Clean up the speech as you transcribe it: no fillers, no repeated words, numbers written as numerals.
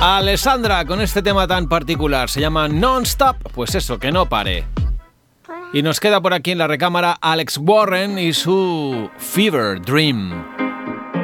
Alessandra con este tema tan particular, se llama Non-Stop, pues eso, que no pare. Y nos queda por aquí en la recámara Alex Warren y su Fever Dream.